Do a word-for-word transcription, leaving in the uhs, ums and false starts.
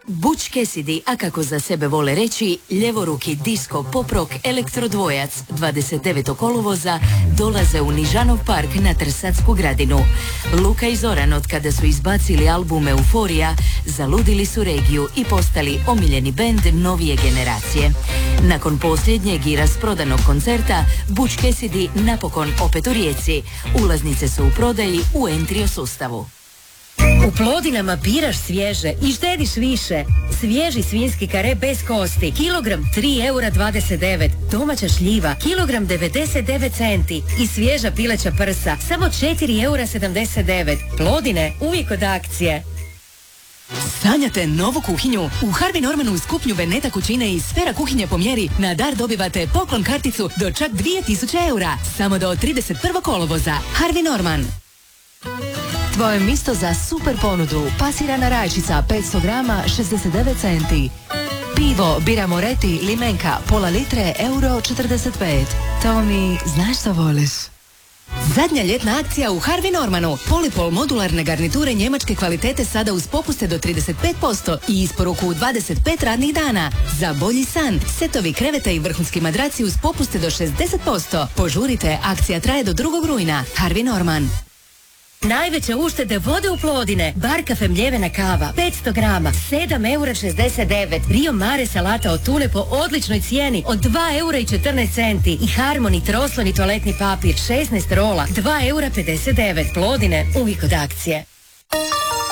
Butch Cassidy, a kako za sebe vole reći, ljevoruki disco pop rock elektrodvojac dvadeset devetog kolovoza dolaze u Nižanov park na Trsadsku gradinu. Luka i Zoran, od kada su izbacili album Euforija, zaludili su regiju i postali omiljeni bend novije generacije. Nakon posljednjeg i rasprodanog koncerta, Butch Cassidy napokon opet u Rijeci. Ulaznice su u prodaji u Entrio sustavu. U Plodinama biraš svježe i štediš više. Svježi svinjski kare bez kosti, kilogram tri eura dvadeset devet, domaća šljiva, kilogram devedeset devet centi i svježa pileća prsa, samo četiri eura sedamdeset devet. Plodine, uvijek od akcije. Sanjate novu kuhinju? U Harvey Normanu uz kupnju Beneta kućine i Sfera kuhinje po mjeri na dar dobivate poklon karticu do čak dvije tisuće eura. Samo do trideset prvog kolovoza. Harvey Norman. Tvoje mjesto za super ponudu. Pasirana rajčica petsto grama šezdeset devet centi. Pivo Bira Moretti limenka pola litre euro četrdeset pet. Tomi, znaš što voliš? Zadnja ljetna akcija u Harvey Normanu. Polipol modularne garniture njemačke kvalitete sada uz popuste do trideset pet posto i isporuku u dvadeset pet radnih dana. Za bolji san, setovi kreveta i vrhunski madraci uz popuste do šezdeset posto. Požurite, akcija traje do drugog rujna. Harvey Norman. Najveće uštede vode u Plodine. Bar kafe mljevena kava petsto grama sedam eura šezdeset devet. Rio Mare salata od tune po odličnoj cijeni od dva eura i četrnaest centi. I Harmony trosloni toaletni papir šesnaest rola dva eura pedeset devet. Plodine, uvijek od akcije.